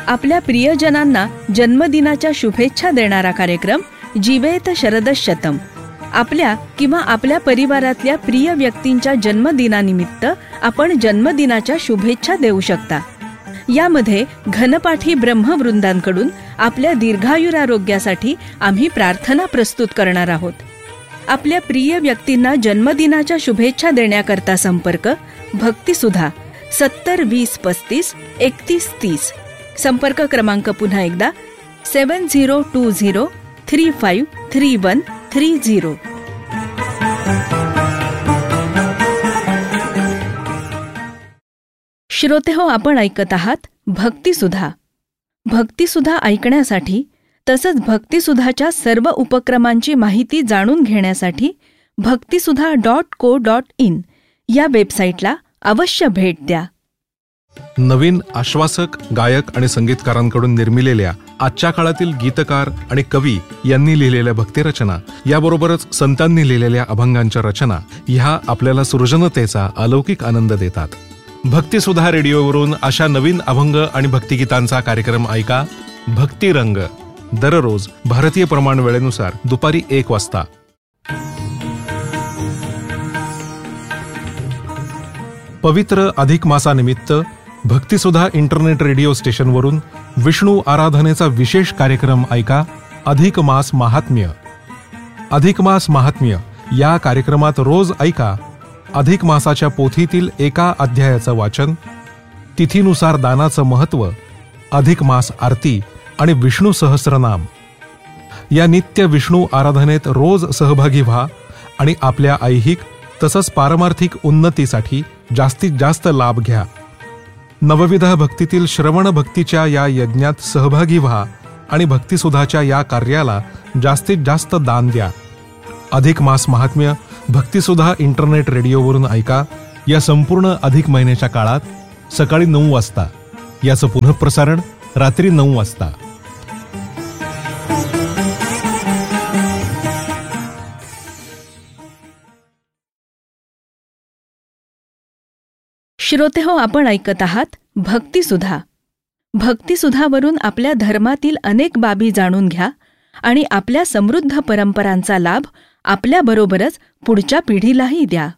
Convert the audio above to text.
आपल्या प्रियजनांना जन्मदिनाच्या शुभेच्छा देणारा कार्यक्रम जीवेत शरदशतम. आपल्या किंवा आपल्या परिवारातल्या प्रिय व्यक्तींच्या जन्मदिनानिमित्त आपण जन्मदिनाच्या शुभेच्छा देऊ शकता. यामध्ये घनपाठी ब्रह्मवृंदांकडून आपल्या दीर्घायुरारोग्यासाठी आम्ही प्रार्थना प्रस्तुत करणार आहोत. आपल्या प्रिय व्यक्तींना जन्मदिनाच्या शुभेच्छा देण्याकरता संपर्क भक्तिसुधा 70 20 35 31 30. संपर्क क्रमांक पुन्हा एकदा 7020 35 31 30. श्रोतेहो, आपण ऐकत आहात भक्तिसुधा. भक्तिसुधा ऐकण्यासाठी तसंच भक्तिसुधाच्या सर्व उपक्रमांची माहिती जाणून घेण्यासाठी भक्तिसुधा.co.in या वेबसाईटला अवश्य भेट द्या. नवीन आश्वासक गायक आणि संगीतकारांकडून निर्मिलेल्या आजच्या काळातील गीतकार आणि कवी यांनी लिहिलेल्या भक्तिरचना, याबरोबरच संतांनी लिहिलेल्या अभंगांच्या रचना ह्या आपल्याला सृजनतेचा अलौकिक आनंद देतात. भक्तिसुधा रेडिओवरून अशा नवीन अभंग आणि भक्तिगीतांचा कार्यक्रम ऐका. भक्तिरंग दररोज भारतीय प्रमाण वेळेनुसार दुपारी 1 वाजता. पवित्र अधिक मासानिमित्त भक्तिसुधा इंटरनेट रेडिओ स्टेशनवरून विष्णू आराधनेचा विशेष कार्यक्रम ऐका. अधिक मास महात्म्य. अधिक मास महात्म्य या कार्यक्रमात रोज ऐका अधिक मासाच्या पोथीतील एका अध्यायाचं वाचन, तिथीनुसार दानाचं महत्त्व, अधिक मास आरती आणि विष्णू सहस्रनाम. या नित्य विष्णू आराधनेत रोज सहभागी व्हा आणि आपल्या ऐहिक तसंच पारमार्थिक उन्नतीसाठी जास्तीत जास्त लाभ घ्या. नवविध भक्तीतील श्रवण भक्तीच्या या यज्ञात सहभागी व्हा आणि भक्तिसुधाच्या या कार्याला जास्तीत जास्त दान द्या. अधिक मास महात्म्य भक्तिसुधा इंटरनेट रेडिओवरून ऐका. या संपूर्ण अधिक महिन्याच्या काळात सकाळी 9 वाजता. याचं पुनःप्रसारण रात्री 9 वाजता. श्रोतेहो, आपण ऐकत आहात भक्तिसुधा. भक्तिसुधावरून आपल्या धर्मातील अनेक बाबी जाणून घ्या आणि आपल्या समृद्ध परंपरांचा लाभ आपल्याबरोबरच पुढच्या पिढीलाही द्या.